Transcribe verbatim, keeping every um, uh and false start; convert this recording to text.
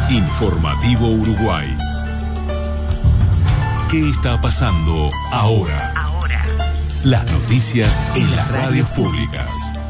Informativo Uruguay. ¿Qué está pasando ahora? Ahora. Las noticias en las radios públicas.